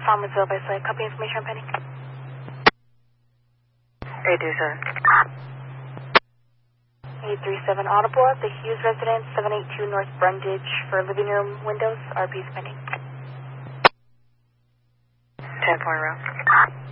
Farmersville by Slate. Copy information on pending. 837 Audible at the Hughes Residence, 782 North Brundage for living room windows. RP is pending. 10-point row.